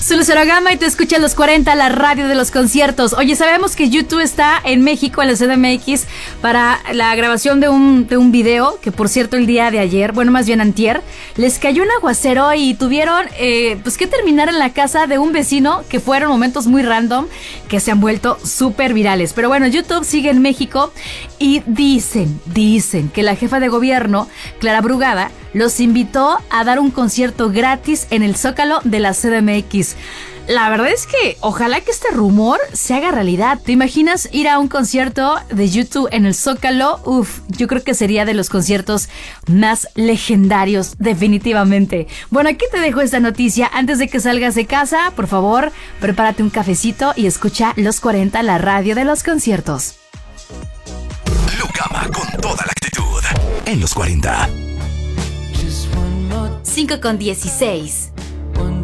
Soy Lucero Gama y te escuchas los 40, la radio de los conciertos. Oye, sabemos que YouTube está en México, en la CDMX, para la grabación de un video, que por cierto el día de ayer, bueno, más bien antier, les cayó un aguacero y tuvieron que terminar en la casa de un vecino, que fueron momentos muy random, que se han vuelto súper virales. Pero bueno, YouTube sigue en México y dicen que la jefa de gobierno, Clara Brugada, los invitó a dar un concierto gratis en el Zócalo de la CDMX. La verdad es que ojalá que este rumor se haga realidad. ¿Te imaginas ir a un concierto de YouTube en el Zócalo? Uf, yo creo que sería de los conciertos más legendarios, definitivamente. Bueno, aquí te dejo esta noticia. Antes de que salgas de casa, por favor, prepárate un cafecito y escucha Los 40, la radio de los conciertos. Lucama con toda la actitud en Los 40. 5:16.